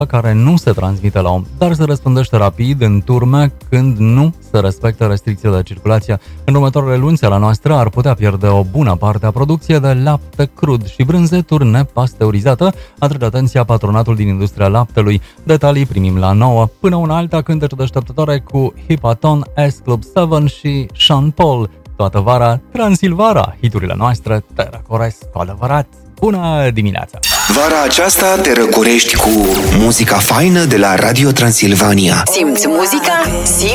care nu se transmite la om, dar se răspândește rapid în turme când nu se respectă restricțiile de circulație. În următoarele luni, țara noastră ar putea pierde o bună parte a producției de lapte crud și brânzeturi nepasteurizată, atrage atenția patronatul din industria laptelui. Detalii primim la 9. Până una alta, cântece deșteptătoare cu Hipaton, S Club 7 și Sean Paul. Toată vara, Transilvara, hiturile noastre te răcoresc cu adevărat. Bună dimineața! Vara aceasta te răcorești cu muzica faină de la Radio Transilvania. Simți muzica?